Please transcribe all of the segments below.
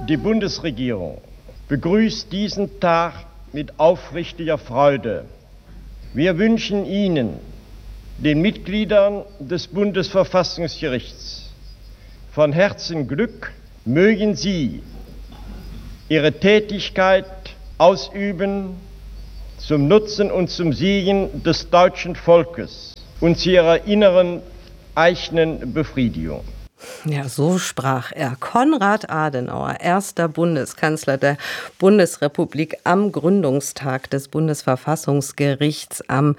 Die Bundesregierung begrüßt diesen Tag mit aufrichtiger Freude. Wir wünschen Ihnen, den Mitgliedern des Bundesverfassungsgerichts, von Herzen Glück. Mögen Sie Ihre Tätigkeit ausüben zum Nutzen und zum Segen des deutschen Volkes und zu Ihrer inneren eigenen Befriedigung. Ja, so sprach er. Konrad Adenauer, erster Bundeskanzler der Bundesrepublik am Gründungstag des Bundesverfassungsgerichts am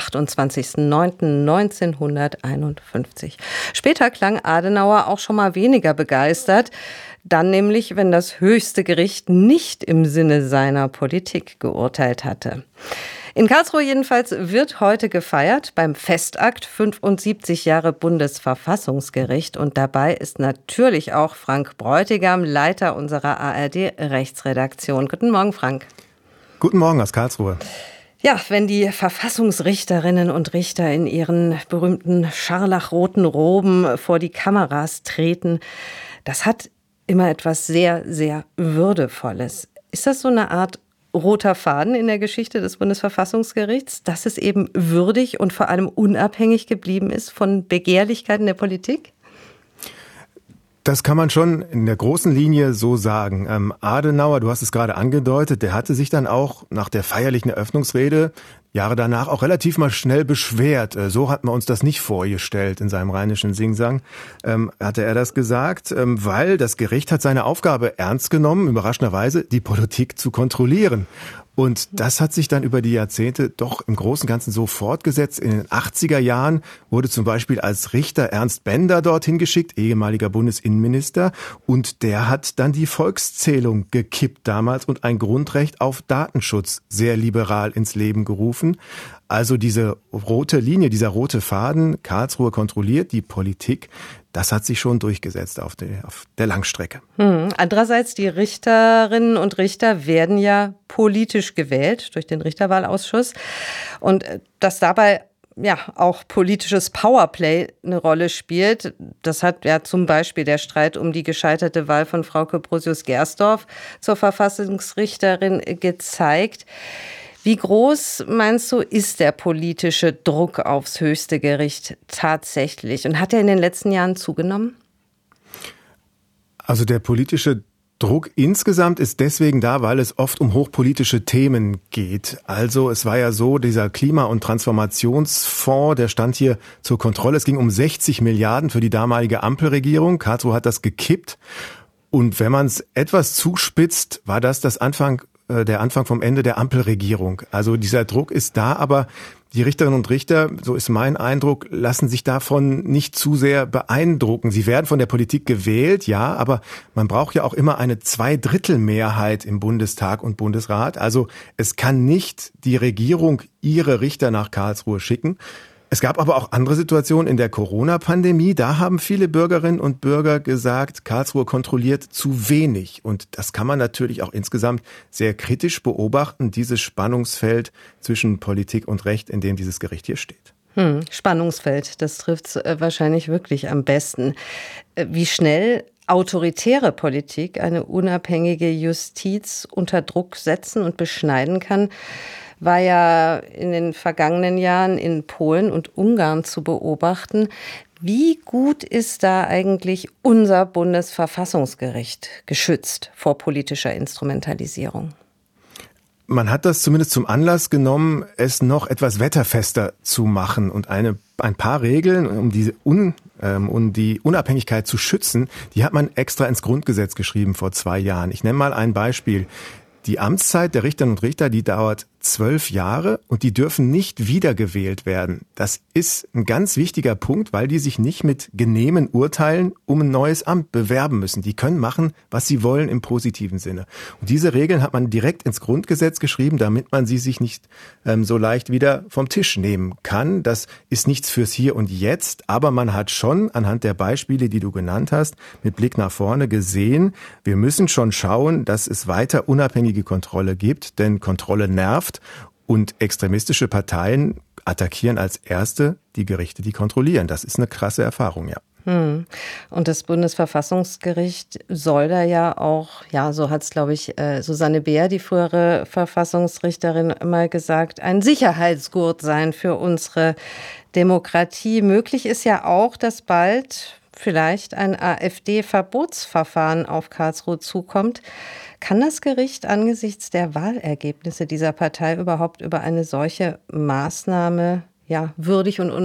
28.09.1951. Später klang Adenauer auch schon mal weniger begeistert. Dann nämlich, wenn das höchste Gericht nicht im Sinne seiner Politik geurteilt hatte. In Karlsruhe jedenfalls wird heute gefeiert beim Festakt 75 Jahre Bundesverfassungsgericht. Und dabei ist natürlich auch Frank Bräutigam, Leiter unserer ARD-Rechtsredaktion. Guten Morgen, Frank. Guten Morgen aus Karlsruhe. Ja, wenn die Verfassungsrichterinnen und Richter in ihren berühmten scharlachroten Roben vor die Kameras treten, das hat immer etwas sehr, sehr Würdevolles. Ist das so eine Art roter Faden in der Geschichte des Bundesverfassungsgerichts, dass es eben würdig und vor allem unabhängig geblieben ist von Begehrlichkeiten der Politik? Das kann man schon in der großen Linie so sagen. Adenauer, du hast es gerade angedeutet, der hatte sich dann auch nach der feierlichen Eröffnungsrede Jahre danach auch relativ mal schnell beschwert. So hat man uns das nicht vorgestellt in seinem rheinischen Singsang, hatte er das gesagt, weil das Gericht hat seine Aufgabe ernst genommen, überraschenderweise, die Politik zu kontrollieren. Und das hat sich dann über die Jahrzehnte doch im Großen und Ganzen so fortgesetzt. In den 80er Jahren wurde zum Beispiel als Richter Ernst Bender dorthin geschickt, ehemaliger Bundesinnenminister. Und der hat dann die Volkszählung gekippt damals und ein Grundrecht auf Datenschutz sehr liberal ins Leben gerufen. Also diese rote Linie, dieser rote Faden, Karlsruhe kontrolliert die Politik, das hat sich schon durchgesetzt auf der Langstrecke. Andererseits, die Richterinnen und Richter werden ja politisch gewählt durch den Richterwahlausschuss. Und dass dabei ja auch politisches Powerplay eine Rolle spielt, das hat ja zum Beispiel der Streit um die gescheiterte Wahl von Frauke Brosius-Gersdorf zur Verfassungsrichterin gezeigt. Wie groß, meinst du, ist der politische Druck aufs höchste Gericht tatsächlich? Und hat er in den letzten Jahren zugenommen? Also der politische Druck insgesamt ist deswegen da, weil es oft um hochpolitische Themen geht. Also es war ja so, dieser Klima- und Transformationsfonds, der stand hier zur Kontrolle. Es ging um 60 Milliarden für die damalige Ampelregierung. Karlsruhe hat das gekippt. Und wenn man es etwas zuspitzt, war das der Anfang vom Ende der Ampelregierung. Also dieser Druck ist da, aber die Richterinnen und Richter, so ist mein Eindruck, lassen sich davon nicht zu sehr beeindrucken. Sie werden von der Politik gewählt, ja, aber man braucht ja auch immer eine Zweidrittelmehrheit im Bundestag und Bundesrat. Also es kann nicht die Regierung ihre Richter nach Karlsruhe schicken. Es gab aber auch andere Situationen in der Corona-Pandemie. Da haben viele Bürgerinnen und Bürger gesagt, Karlsruhe kontrolliert zu wenig. Und das kann man natürlich auch insgesamt sehr kritisch beobachten, dieses Spannungsfeld zwischen Politik und Recht, in dem dieses Gericht hier steht. Spannungsfeld, das trifft es wahrscheinlich wirklich am besten. Wie schnell autoritäre Politik eine unabhängige Justiz unter Druck setzen und beschneiden kann, war ja in den vergangenen Jahren in Polen und Ungarn zu beobachten. Wie gut ist da eigentlich unser Bundesverfassungsgericht geschützt vor politischer Instrumentalisierung? Man hat das zumindest zum Anlass genommen, es noch etwas wetterfester zu machen und ein paar Regeln, um die Unabhängigkeit zu schützen, die hat man extra ins Grundgesetz geschrieben vor 2 Jahren. Ich nenne mal ein Beispiel. Die Amtszeit der Richterinnen und Richter, die dauert 12 Jahre und die dürfen nicht wiedergewählt werden. Das ist ein ganz wichtiger Punkt, weil die sich nicht mit genehmen Urteilen um ein neues Amt bewerben müssen. Die können machen, was sie wollen im positiven Sinne. Und diese Regeln hat man direkt ins Grundgesetz geschrieben, damit man sie sich nicht so leicht wieder vom Tisch nehmen kann. Das ist nichts fürs Hier und Jetzt, aber man hat schon anhand der Beispiele, die du genannt hast, mit Blick nach vorne gesehen, wir müssen schon schauen, dass es weiter unabhängige Kontrolle gibt, denn Kontrolle nervt. Und extremistische Parteien attackieren als Erste die Gerichte, die kontrollieren. Das ist eine krasse Erfahrung, ja. Und das Bundesverfassungsgericht soll da ja auch, ja, so hat es, glaube ich, Susanne Beer, die frühere Verfassungsrichterin, immer gesagt, ein Sicherheitsgurt sein für unsere Demokratie. Möglich ist ja auch, dass bald vielleicht ein AfD-Verbotsverfahren auf Karlsruhe zukommt. Kann das Gericht angesichts der Wahlergebnisse dieser Partei überhaupt über eine solche Maßnahme, ja, würdig und